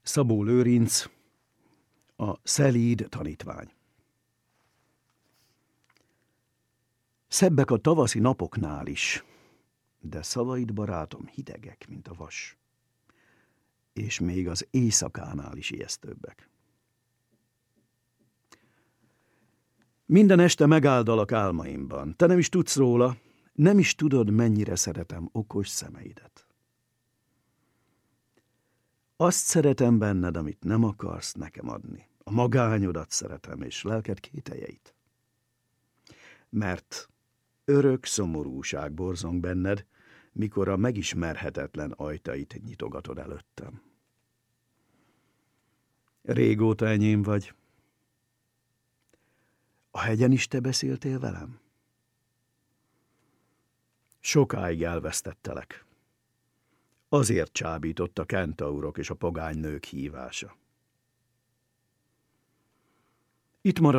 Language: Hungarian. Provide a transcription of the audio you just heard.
Szabó Lőrinc, a szelíd tanítvány. Szebbek a tavaszi napoknál is, de szavaid, barátom, hidegek, mint a vas, és még az éjszakánál is ijesztőbbek. Minden este megáldalak álmaimban. Te nem is tudsz róla, nem is tudod, mennyire szeretem okos szemeidet. Azt szeretem benned, amit nem akarsz nekem adni. A magányodat szeretem, és lelked kételjeit. Mert örök szomorúság borzong benned, mikor a megismerhetetlen ajtait nyitogatod előttem. Régóta enyém vagy. A hegyen is te beszéltél velem? Sokáig elvesztettelek. Azért csábított a kentaurok és a pogánynők hívása. Itt marad